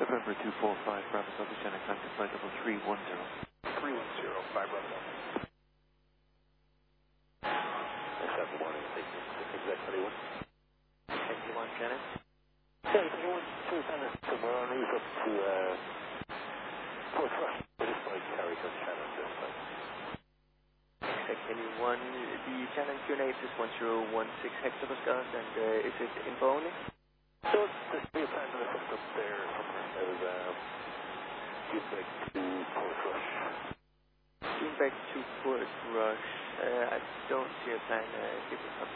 November 245, Bravo Delta Channel, contact flight level 310. 310, 5 Bravo Delta. Good morning, exec 31. NG1 Shannon. Yeah, you want to send us somewhere on route up to Port Rush. This might carry some Shannon this time. Exec anyone, the Shannon Q&A is 1016 hectopascals, and is it info only? So there's be a plan to lift up there somewhere as Quebec to Port Rush. Quebec to Port Rush. I don't see a plan.